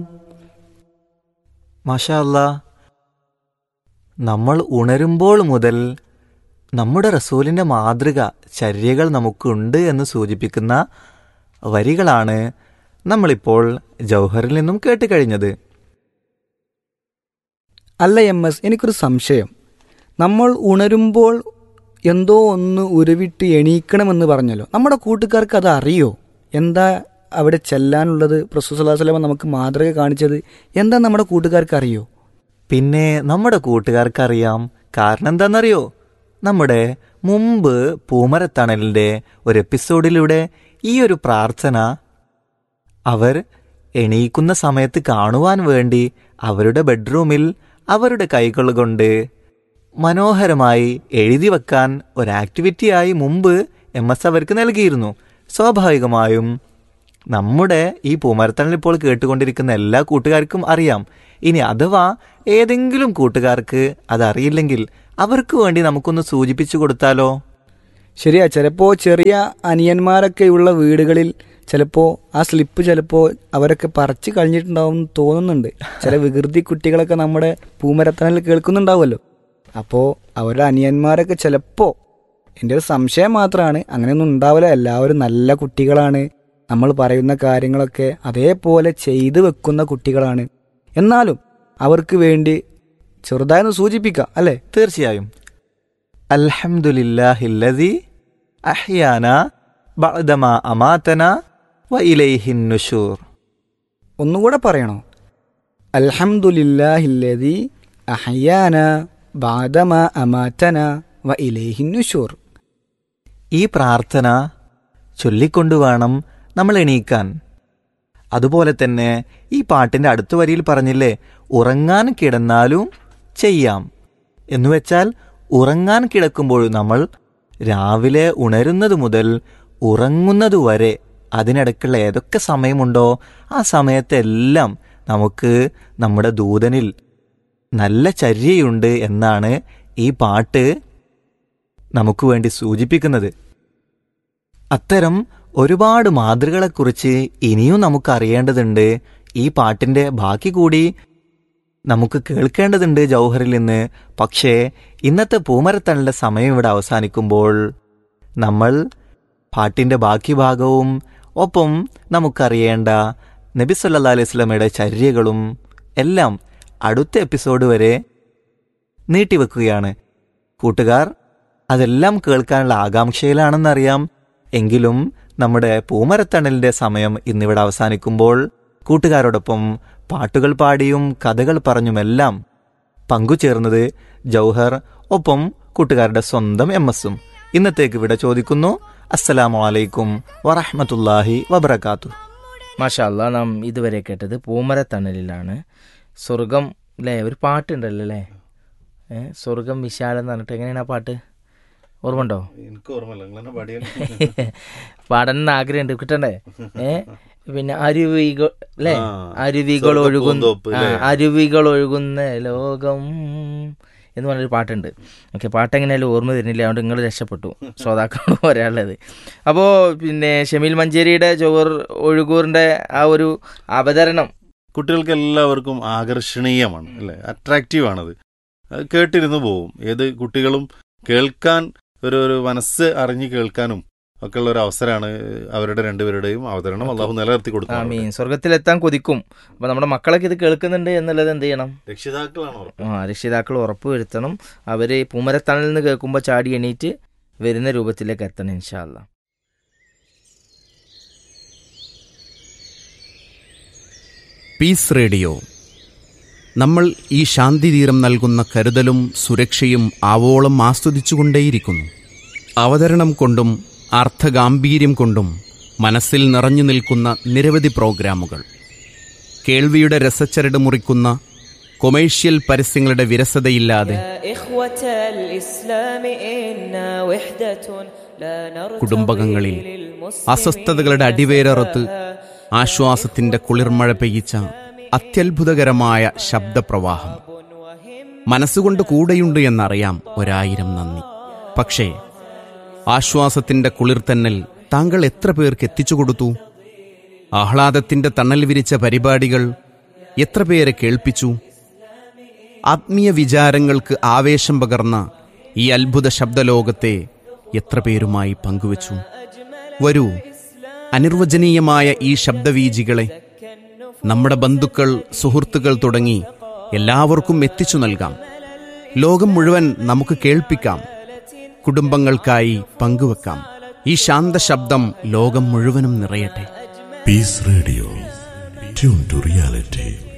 മാഷാ അല്ലാ, നമ്മൾ ഉണരുമ്പോൾ മുതൽ നമ്മുടെ റസൂലിൻ്റെ മാതൃക ചര്യകൾ നമുക്കുണ്ട് എന്ന് സൂചിപ്പിക്കുന്ന വരികളാണ് നമ്മളിപ്പോൾ ജൗഹറിൽ നിന്നും കേട്ടുകഴിഞ്ഞത്. അല്ല MS, എനിക്കൊരു സംശയം. നമ്മൾ ഉണരുമ്പോൾ എന്തോ ഒന്ന് ഉരുവിട്ട് എണീക്കണമെന്ന് പറഞ്ഞല്ലോ, നമ്മുടെ കൂട്ടുകാർക്ക് അത് അറിയോ? എന്താ അവിടെ ചെല്ലാനുള്ളത്? റസൂൽ സ്വല്ലല്ലാഹു അലൈഹി വസല്ലം നമുക്ക് മാതൃക കാണിച്ചത് എന്താ നമ്മുടെ കൂട്ടുകാർക്ക് അറിയോ? പിന്നെ നമ്മുടെ കൂട്ടുകാർക്കറിയാം. കാരണം എന്താണെന്നറിയോ? നമ്മുടെ മുമ്പ് പൂമരത്തണലിൻ്റെ ഒരു എപ്പിസോഡിലൂടെ ഈ ഒരു പ്രാർത്ഥന അവർ എണീക്കുന്ന സമയത്ത് കാണുവാൻ വേണ്ടി അവരുടെ ബെഡ്റൂമിൽ അവരുടെ കൈകൾ കൊണ്ട് മനോഹരമായി എഴുതി വെക്കാൻ ഒരാക്ടിവിറ്റിയായി മുമ്പ് MS അവർക്ക് നൽകിയിരുന്നു. സ്വാഭാവികമായും നമ്മുടെ ഈ പൂമരത്തണൽ ഇപ്പോൾ കേട്ടുകൊണ്ടിരിക്കുന്ന എല്ലാ കൂട്ടുകാർക്കും അറിയാം. ഇനി അഥവാ ഏതെങ്കിലും കൂട്ടുകാർക്ക് അതറിയില്ലെങ്കിൽ അവർക്ക് വേണ്ടി നമുക്കൊന്ന് സൂചിപ്പിച്ചു കൊടുത്താലോ? ശരിയാ, ചിലപ്പോൾ ചെറിയ അനിയന്മാരൊക്കെയുള്ള വീടുകളിൽ ചിലപ്പോൾ ആ സ്ലിപ്പ് ചിലപ്പോൾ അവരൊക്കെ പറിച്ച് കഴിഞ്ഞിട്ടുണ്ടാവും എന്ന് തോന്നുന്നുണ്ട്. ചില വികൃതി കുട്ടികളൊക്കെ നമ്മുടെ പൂമരത്തണലിൽ കേൾക്കുന്നുണ്ടാവുമല്ലോ. അപ്പോൾ അവരുടെ അനിയന്മാരൊക്കെ ചിലപ്പോൾ, എൻ്റെ ഒരു സംശയം മാത്രമാണ്, അങ്ങനെയൊന്നും ഉണ്ടാവില്ല. എല്ലാവരും നല്ല കുട്ടികളാണ്, നമ്മൾ പറയുന്ന കാര്യങ്ങളൊക്കെ അതേപോലെ ചെയ്തു വെക്കുന്ന കുട്ടികളാണ്. എന്നാലും അവർക്ക് വേണ്ടി ചെറുതായൊന്ന് സൂചിപ്പിക്കാം അല്ലേ? തീർച്ചയായും. അൽഹംദുലില്ലാഹില്ലദി അഹ്യാനാ ബഅദമാ അമാതനാ വ ഇലൈഹിൻ നുശൂർ. ഒന്നുകൂടെ പറയണോ? അൽഹംദുലില്ലാഹില്ലദി അഹ്യാനാ ബഅദമാ അമാതനാ വ ഇലൈഹിൻ നുശൂർ. ഈ പ്രാർത്ഥന ചൊല്ലിക്കൊണ്ടു വേണം നമ്മൾ എണീക്കാൻ. അതുപോലെ തന്നെ ഈ പാട്ടിൻ്റെ അടുത്ത വരിയിൽ പറഞ്ഞില്ലേ, ഉറങ്ങാൻ കിടന്നാലും ചെയ്യാം. എന്നുവെച്ചാൽ ഉറങ്ങാൻ കിടക്കുമ്പോൾ നമ്മൾ രാവിലെ ഉണരുന്നത് മുതൽ ഉറങ്ങുന്നത് വരെ അതിനിടയ്ക്കുള്ള ഏതൊക്കെ സമയമുണ്ടോ ആ സമയത്തെല്ലാം നമുക്ക് നമ്മുടെ ദൂതനിൽ നല്ല ചര്യയുണ്ട് എന്നാണ് ഈ പാട്ട് നമുക്ക് വേണ്ടി സൂചിപ്പിക്കുന്നത്. അത്തരം ഒരുപാട് മാതൃകളെക്കുറിച്ച് ഇനിയും നമുക്ക് അറിയേണ്ടതുണ്ട്. ഈ പാട്ടിൻ്റെ ബാക്കി കൂടി നമുക്ക് കേൾക്കേണ്ടതുണ്ട് ജൗഹറിൽ നിന്ന്. പക്ഷേ ഇന്നത്തെ പൂമരത്തണലിൻ്റെ സമയം ഇവിടെ അവസാനിക്കുമ്പോൾ നമ്മൾ പാട്ടിൻ്റെ ബാക്കി ഭാഗവും ഒപ്പം നമുക്കറിയേണ്ട നബി സല്ലല്ലാഹു അലൈഹി വസല്ലമയുടെ ചര്യകളും എല്ലാം അടുത്ത എപ്പിസോഡ് വരെ നീട്ടിവെക്കുകയാണ്. കൂട്ടുകാർ അതെല്ലാം കേൾക്കാനുള്ള ആകാംക്ഷയിലാണെന്നറിയാം. എങ്കിലും നമ്മുടെ പൂമരത്തണലിൻ്റെ സമയം ഇന്നിവിടെ അവസാനിക്കുമ്പോൾ കൂട്ടുകാരോടൊപ്പം പാട്ടുകൾ പാടിയും കഥകൾ പറഞ്ഞുമെല്ലാം പങ്കുചേർന്നത് ജൗഹർ, ഒപ്പം കൂട്ടുകാരുടെ സ്വന്തം MS-ഉം. ഇന്നത്തേക്ക് ഇവിടെ ചോദിക്കുന്നു. അസ്സലാമു അലൈക്കും വറഹ്മത്തുള്ളാഹി വബറകാതുഹു. മാഷാ അല്ലാ, നാം ഇതുവരെ കേട്ടത് പൂമരത്തണലിലാണ്. സ്വർഗം അല്ലേ, ഒരു പാട്ടുണ്ടല്ലോ അല്ലേ, സ്വർഗം വിശാലം എന്ന് പറഞ്ഞിട്ട്. എങ്ങനെയാണ് ആ പാട്ട്? ഓർമ്മ ഉണ്ടോ? എനിക്ക് ഓർമ്മയില്ല, പാടണമെന്ന് ആഗ്രഹമുണ്ട്, കിട്ടണ്ടേ? പിന്നെ അരുവികൾ അല്ലേ, അരുവികൾ ഒഴുകുന്ന ലോകം എന്ന് പറഞ്ഞൊരു പാട്ടുണ്ട്. ഓക്കെ, പാട്ട് എങ്ങനെയാലും ഓർമ്മ തരുന്നില്ല, അതുകൊണ്ട് നിങ്ങൾ രക്ഷപ്പെട്ടു, ശ്രോതാക്കളോട് പറയാനുള്ളത്. അപ്പോൾ പിന്നെ ഷമീൽ മഞ്ചേരിയുടെ ജൗഹർ ഒഴുകൂറിൻ്റെ ആ ഒരു അവതരണം കുട്ടികൾക്ക് എല്ലാവർക്കും ആകർഷണീയമാണ് അല്ലേ, അട്രാക്റ്റീവാണത്. അത് കേട്ടിരുന്നു പോവും. ഏത് കുട്ടികളും കേൾക്കാൻ ഒരു മനസ്സ് അറിഞ്ഞ് കേൾക്കാനും ഒക്കെ ഉള്ള ഒരു അവസരമാണ് അവരുടെ രണ്ടുപേരുടെയും അവതരണം. അള്ളാഹു നിലനിർത്തി കൊടുത്തു. ആമീൻ. സ്വർഗത്തിലെത്താൻ കൊതിക്കും. അപ്പൊ നമ്മുടെ മക്കളൊക്കെ ഇത് കേൾക്കുന്നുണ്ട് എന്നുള്ളത് എന്ത് ചെയ്യണം? രക്ഷിതാക്കൾ ഉറപ്പ് വരുത്തണം. അവര് പൂമരത്തണലിൽ നിന്ന് കേൾക്കുമ്പോൾ ചാടി എണീറ്റ് വരുന്ന രൂപത്തിലേക്ക് എത്തണം ഇൻഷാ അല്ലാ. Piece radio. നമ്മൾ ഈ ശാന്തിതീരം നൽകുന്ന കരുതലും സുരക്ഷയും ആവോളം ആസ്വദിച്ചുകൊണ്ടേയിരിക്കുന്നു. അവതരണം കൊണ്ടും അർത്ഥഗാംഭീര്യം കൊണ്ടും മനസ്സിൽ നിറഞ്ഞു നിൽക്കുന്ന നിരവധി പ്രോഗ്രാമുകൾ, കേൾവിയുടെ രസച്ചരട് മുറിക്കുന്ന കൊമേഴ്ഷ്യൽ പരസ്യങ്ങളുടെ വിരസതയില്ലാതെ കുടുംബകങ്ങളിൽ അസ്വസ്ഥതകളുടെ അടിവേരറുത്ത് ആശ്വാസത്തിന്റെ കുളിർമഴ പെയ്യിച്ച അത്യത്ഭുതകരമായ ശബ്ദപ്രവാഹം. മനസ്സുകൊണ്ട് കൂടെയുണ്ട് എന്നറിയാം, 1000 നന്ദി. പക്ഷേ ആശ്വാസത്തിന്റെ കുളിർത്തന്നൽ താങ്കൾ എത്ര പേർക്ക് എത്തിച്ചു കൊടുത്തു? ആഹ്ലാദത്തിന്റെ തണൽ വിരിച്ച പരിപാടികൾ എത്ര പേരെ കേൾപ്പിച്ചു? ആത്മീയ വിചാരങ്ങൾക്ക് ആവേശം പകർന്ന ഈ അത്ഭുത ശബ്ദലോകത്തെ എത്ര പേരുമായി പങ്കുവച്ചു? വരൂ, അനിർവചനീയമായ ഈ ശബ്ദവീജികളെ നമ്മുടെ ബന്ധുക്കൾ, സുഹൃത്തുക്കൾ തുടങ്ങി എല്ലാവർക്കും എത്തിച്ചു നൽകാം. ലോകം മുഴുവൻ നമുക്ക് കേൾപ്പിക്കാം, കുടുംബങ്ങൾക്കായി പങ്കുവെക്കാം. ഈ ശാന്തശബ്ദം ലോകം മുഴുവനും നിറയട്ടെ. Piece radio, tune to reality.